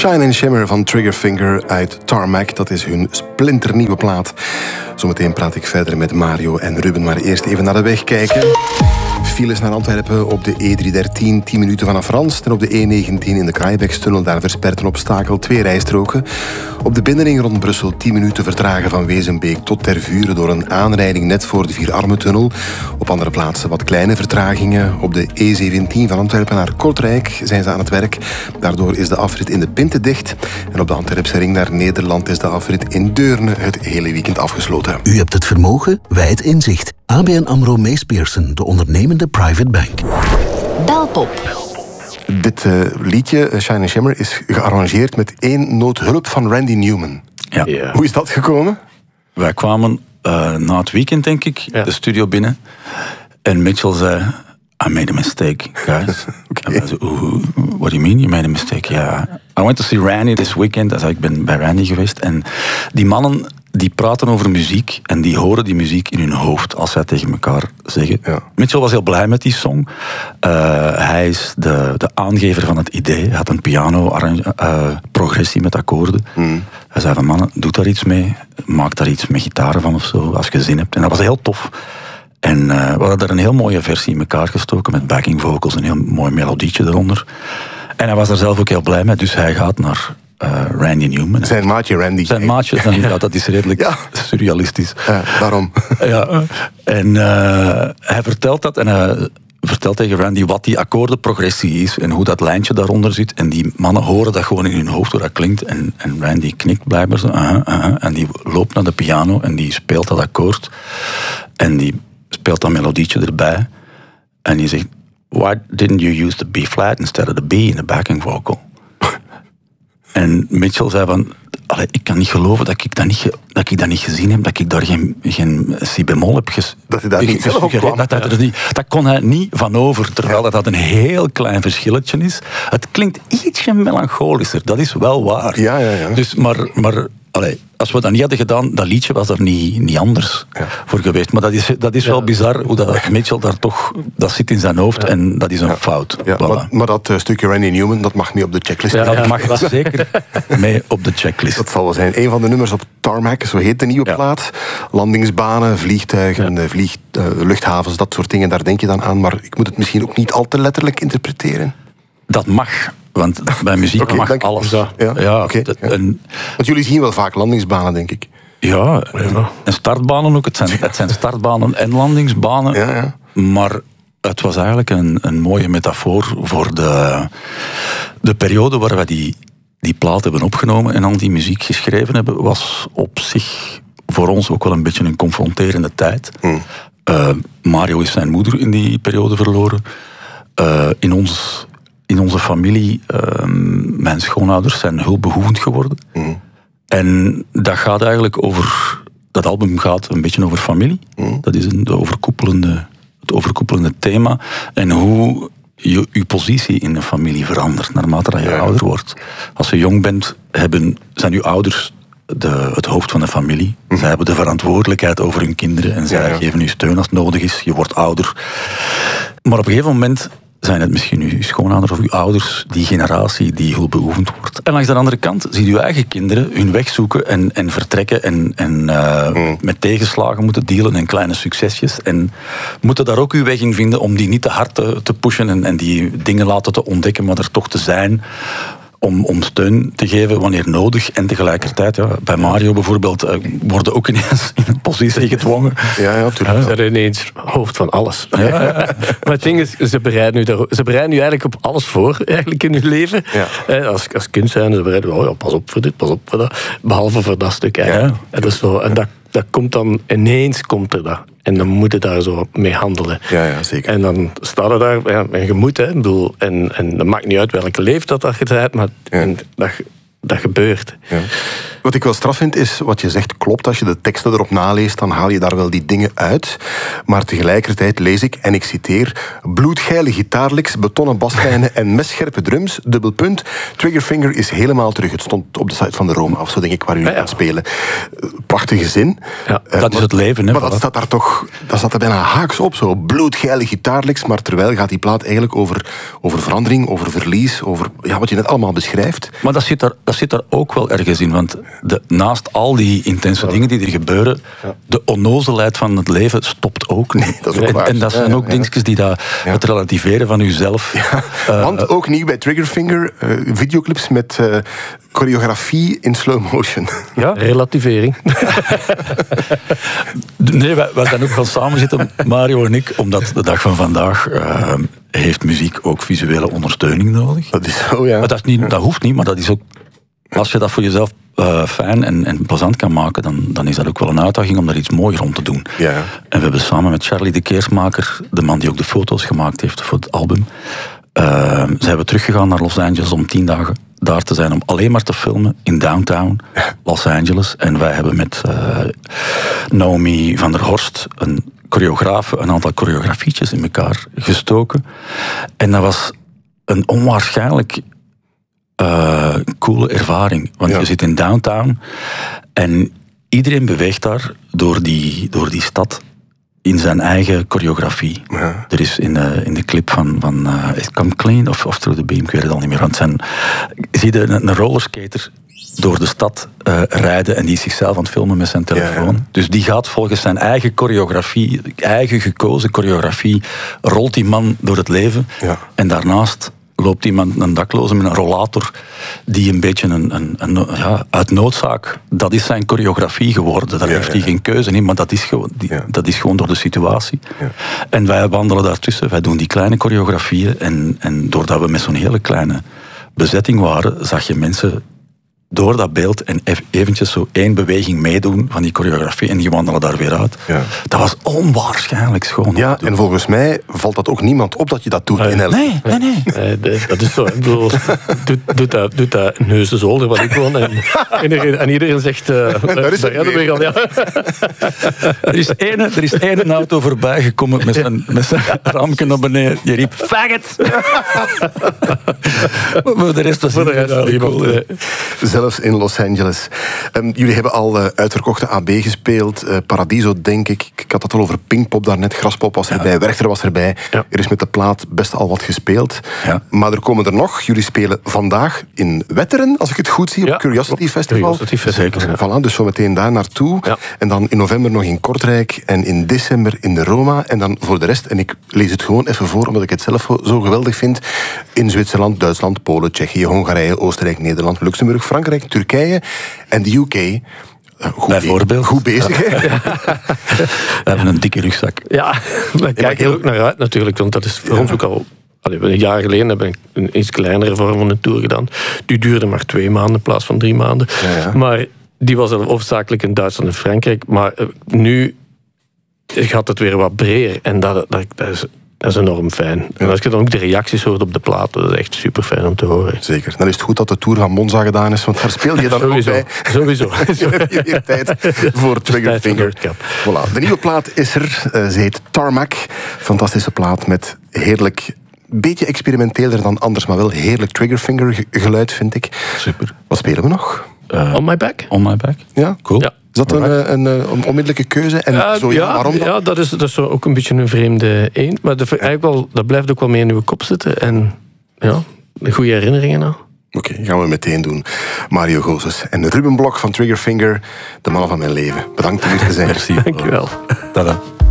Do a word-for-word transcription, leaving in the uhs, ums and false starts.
Shine and Shimmer van Triggerfinger uit Tarmac. Dat is hun splinternieuwe plaat. Zometeen praat ik verder met Mario en Ruben, maar eerst even naar de weg kijken. Files naar Antwerpen op de E driehonderddertien, tien minuten vanaf Ranst. En op de E negentien in de Kraaibeekstunnel, daar verspert een obstakel, twee rijstroken. Op de binnenring rond Brussel tien minuten vertragen van Wezenbeek tot Tervuren door een aanrijding net voor de Vierarmentunnel. Op andere plaatsen wat kleine vertragingen. Op de E zeventien van Antwerpen naar Kortrijk zijn ze aan het werk. Daardoor is de afrit in de Pinte dicht. En op de Antwerpse ring naar Nederland is de afrit in Deurne het hele weekend afgesloten. U hebt het vermogen, wij het inzicht. A B N AMRO Mees Pierson, de ondernemende private bank. Belpop. Dit uh, liedje, uh, Shine and Shimmer, is gearrangeerd met één noot hulp van Randy Newman. Ja. Ja. Hoe is dat gekomen? Wij kwamen uh, na het weekend, denk ik, ja. de studio binnen. En Mitchell zei, I made a mistake, guys. Okay. En wij zeiden, what do you mean you made a mistake? Yeah. I went to see Randy this weekend. Dus ik ben bij Randy geweest. En die mannen die praten over muziek en die horen die muziek in hun hoofd als zij tegen elkaar zeggen. Ja. Mitchell was heel blij met die song. Uh, hij is de, de aangever van het idee. Hij had een piano-progressie uh, met akkoorden. Mm. Hij zei van, mannen, doe daar iets mee. Maak daar iets met gitaren van of zo, als je zin hebt. En dat was heel tof. En uh, we hadden daar een heel mooie versie in elkaar gestoken met backing vocals, een heel mooi melodietje eronder. En hij was daar zelf ook heel blij mee, dus hij gaat naar uh, Randy Newman. Zijn maatje Randy. Zijn maatje, dan, ja, dat is redelijk ja. surrealistisch. Ja, daarom. Ja, en uh, hij vertelt dat en hij vertelt tegen Randy wat die akkoordenprogressie is en hoe dat lijntje daaronder zit. En die mannen horen dat gewoon in hun hoofd hoe dat klinkt. En, en Randy knikt blijkbaar zo. Uh-huh, uh-huh, en die loopt naar de piano en die speelt dat akkoord. En die speelt dat melodietje erbij. En die zegt, why didn't you use the B-flat instead of the B in the backing vocal? En Mitchell zei van, allee, ik kan niet geloven dat ik dat niet, ge, dat ik dat niet gezien heb, dat ik daar geen, geen si-bemol heb ges, dat hij daar niet zelf op kwam. Dat, dat, niet, dat kon hij niet van over, terwijl ja. dat een heel klein verschilletje is. Het klinkt ietsje melancholischer, dat is wel waar. Ja, ja, ja. Dus, maar... maar allee, als we dat niet hadden gedaan, dat liedje was er niet, niet anders ja. voor geweest. Maar dat is, dat is ja. wel bizar hoe dat Mitchell daar toch... Dat zit in zijn hoofd ja. en dat is een ja. fout. Ja, voilà. maar, maar dat uh, stukje Randy Newman, dat mag niet op de checklist. Ja, dat ja. mag zeker mee op de checklist. Dat zal wel zijn. Een van de nummers op Tarmac, zo heet de nieuwe ja. plaat. Landingsbanen, vliegtuigen, ja. vlieg, uh, luchthavens, dat soort dingen, daar denk je dan aan. Maar ik moet het misschien ook niet al te letterlijk interpreteren. Dat mag. Want bij muziek okay, mag dank. alles. Ja, ja, okay, dat, ja. En, want jullie zien wel vaak landingsbanen, denk ik. Ja, ja. en startbanen ook. Het zijn, het zijn startbanen en landingsbanen. Ja, ja. Maar het was eigenlijk een, een mooie metafoor voor de, de periode waar we die, die plaat hebben opgenomen en al die muziek geschreven hebben, was op zich voor ons ook wel een beetje een confronterende tijd. Hmm. Uh, Mario is zijn moeder in die periode verloren. Uh, in ons... In onze familie, uh, mijn schoonouders zijn hulpbehoevend geworden. Mm. En dat gaat eigenlijk over... Dat album gaat een beetje over familie. Mm. Dat is een, de overkoepelende, het overkoepelende thema. En hoe je, je positie in een familie verandert naarmate dat je ja. ouder wordt. Als je jong bent, hebben, zijn je ouders de, het hoofd van de familie. Mm. Zij hebben de verantwoordelijkheid over hun kinderen. En zij ja, ja. geven je steun als het nodig is. Je wordt ouder. Maar op een gegeven moment... zijn het misschien uw schoonouders of uw ouders, die generatie die hulpbehoevend wordt. En langs de andere kant zie je uw eigen kinderen hun weg zoeken en, en vertrekken en, en uh, mm. met tegenslagen moeten dealen en kleine succesjes. En moeten daar ook uw weg in vinden om die niet te hard te, te pushen en, en die dingen laten te ontdekken, maar er toch te zijn. Om, om steun te geven wanneer nodig. En tegelijkertijd, ja, bij Mario bijvoorbeeld, uh, worden ook ineens in een positie gedwongen. Ja, ja, natuurlijk. Ze zijn ineens hoofd van alles. Ja, ja, ja. Maar het ding is, ze bereiden u, daar, ze bereiden u eigenlijk op alles voor, eigenlijk in uw leven. Ja. Als, als kunstenaar, ze bereiden oh ja, pas op voor dit, pas op voor dat. Behalve voor dat stuk eigenlijk. Ja. En, dat, is zo, en dat, dat komt dan, ineens komt er dat. En dan moet je daar zo mee handelen. Ja, ja, zeker. En dan staat er daar, ja, en je moet, hè, ik bedoel, en, en dat maakt niet uit welke leeftijd dat je bent, maar ja. en dat, dat gebeurt. Ja. Wat ik wel straf vind is, wat je zegt klopt. Als je de teksten erop naleest, dan haal je daar wel die dingen uit. Maar tegelijkertijd lees ik, en ik citeer... bloedgeile gitaarlicks, betonnen baslijnen en messcherpe drums, dubbel punt. Triggerfinger is helemaal terug. Het stond op de site van de Roma, of zo denk ik, waar jullie ja, ja. aan spelen. Prachtige zin. Ja, uh, dat is het leven, hè. Maar dat staat daar toch... Dat staat er bijna haaks op, zo. Bloedgeile gitaarlicks, maar terwijl gaat die plaat eigenlijk over, over verandering, over verlies, over ja, wat je net allemaal beschrijft. Maar dat zit daar, dat zit daar ook wel ergens in, want de, naast al die intense dingen die er gebeuren, ja. de onnozelheid van het leven stopt ook niet. Nee, dat is ook en, waar. en dat zijn ja, ook ja. dingetjes die dat, Ja. het relativeren van jezelf... Ja, uh, want ook nieuw bij Triggerfinger, uh, videoclips met uh, choreografie in slow motion. Ja, relativering. Nee, wij, wij zijn ook gaan samenzitten, Mario en ik, omdat de dag van vandaag uh, heeft muziek ook visuele ondersteuning nodig. Dat is zo, ja. Maar dat, is niet, dat hoeft niet, maar dat is ook... Als je dat voor jezelf uh, fijn en, en plezant kan maken, dan, dan is dat ook wel een uitdaging om daar iets mooier om te doen. Ja. En we hebben samen met Charlie de Keersmaker, de man die ook de foto's gemaakt heeft voor het album, uh, zijn we teruggegaan naar Los Angeles om tien dagen daar te zijn om alleen maar te filmen in downtown Los Angeles. En wij hebben met uh, Naomi van der Horst, een choreograaf, een aantal choreografietjes in elkaar gestoken. En dat was een onwaarschijnlijk uh, coole ervaring. Want ja. je zit in downtown en iedereen beweegt daar door die, door die stad in zijn eigen choreografie. Ja. Er is in de, in de clip van, van uh, It Come Clean of, of Through the Beam, ik weet het al niet meer. Want zijn, zie je een, een rollerskater door de stad uh, rijden en die is zichzelf aan het filmen met zijn telefoon. Ja, ja. Dus die gaat volgens zijn eigen choreografie, eigen gekozen choreografie, rolt die man door het leven. Ja. En daarnaast loopt iemand, een dakloze met een rollator, die een beetje een, een, een, ja, uit noodzaak, dat is zijn choreografie geworden. Daar ja, heeft hij ja. geen keuze in, maar dat is gewoon, die, ja. dat is gewoon door de situatie. Ja. En wij wandelen daartussen, wij doen die kleine choreografieën en, en doordat we met zo'n hele kleine bezetting waren, zag je mensen door dat beeld en eventjes zo één beweging meedoen van die choreografie en die wandelen daar weer uit. Ja. Dat was onwaarschijnlijk schoon. Ja, en volgens mij valt dat ook niemand op dat je dat doet Nee. in L A. Nee, nee, nee. Nee, de- dat is zo. Ik bedoel, doet, doet, dat, doet dat in Heuse Zolder, wat ik woon. En, en, iedereen, en iedereen zegt... Uh, Daar is het ja, daar ben ik al, ja. Er is ene, er is één auto voorbij gekomen met zijn, met zijn rampje naar beneden. Je riep, faggot! Maar voor de rest was Voor de rest het niemand, cool, hè. nee. Zelfs in Los Angeles. Um, jullie hebben al uh, uitverkochte A B gespeeld. Uh, Paradiso, denk ik. Ik had het al over Pinkpop daarnet. Graspop was erbij. Werchter was erbij. Ja. Er is met de plaat best al wat gespeeld. Ja. Maar er komen er nog. Jullie spelen vandaag in Wetteren, als ik het goed zie, Ja, op Curiosity klopt. Festival. Curiosity Festival, Zeker. ja. Voilà, dus zo meteen daar naartoe. Ja. En dan in november nog in Kortrijk. En in december in de Roma. En dan voor de rest, en ik lees het gewoon even voor, omdat ik het zelf zo geweldig vind. In Zwitserland, Duitsland, Polen, Tsjechië, Hongarije, Oostenrijk, Nederland, Luxemburg, Frankrijk, Turkije en de U K. Uh, goed, Bijvoorbeeld. Goed bezig, hè? We hebben een dikke rugzak. Ja, we kijken er ook naar uit natuurlijk, want dat is voor ons ook al... Allee, een jaar geleden heb ik een iets kleinere vorm van een tour gedaan. Die duurde maar twee maanden in plaats van drie maanden. Ja, ja. Maar die was hoofdzakelijk in Duitsland en Frankrijk. Maar uh, nu gaat het weer wat breder. En dat, dat, dat, is, dat is enorm fijn. En als je dan ook de reacties hoort op de plaat, dat is echt super fijn om te horen. Zeker. Dan is het goed dat de Tour van Monza gedaan is, want daar speel je dan Sowieso. ook bij. Sowieso. Zo heb je weer tijd voor Triggerfinger. Tijd Voilà. De nieuwe plaat is er. Uh, ze heet Tarmac. Fantastische plaat met heerlijk... beetje experimenteler dan anders, maar wel heerlijk Triggerfinger ge- geluid, vind ik. Super. Wat spelen we nog? Uh, On My Back? On My Back. Ja? Cool. Ja. Is dat een, een, een, een onmiddellijke keuze? En Ja, zo, ja, ja, waarom dan? ja, dat is, dat is zo ook een beetje een vreemde eend. Maar de, eigenlijk wel, dat blijft ook wel mee in uw kop zitten. En ja, goede herinneringen aan. Oké, okay, gaan we meteen doen. Mario Gozes en Ruben Blok van Triggerfinger, de mannen van mijn leven. Bedankt om hier te zijn. Merci. Dank je wel. Tada.